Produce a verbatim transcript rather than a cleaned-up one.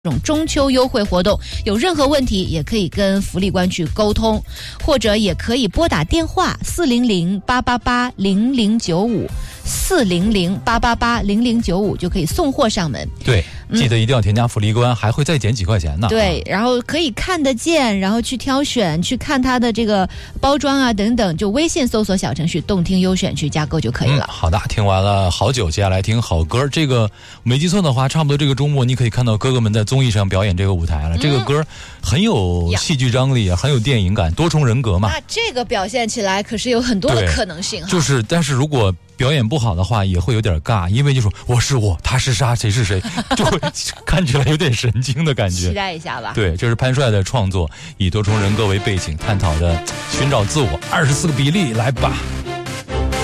这种中秋优惠活动，有任何问题也可以跟福利官去沟通，或者也可以拨打电话四零零八八八零零九五四零零八八八零零九五就可以送货上门。 对，记得一定要添加福利官，嗯、还会再减几块钱呢。 对，然后可以看得见，然后去挑选，去看它的这个包装啊等等，就微信搜索小程序动听优选去加购就可以了。 嗯、好的，听完了好久，接下来听好歌。这个没记错的话，差不多这个周末你可以看到哥哥们在综艺上表演这个舞台了。嗯、这个歌很有戏剧张力啊，很有电影感，多重人格嘛。 那这个表现起来可是有很多的可能性哈。 就是，但是如果表演不好的话，也会有点尬，因为就说我是我，他是他，谁是谁，就会看起来有点神经的感觉。 期待一下吧。 对，这是潘帅的创作，以多重人格为背景，探讨的寻找自我。二十四个比例，来吧。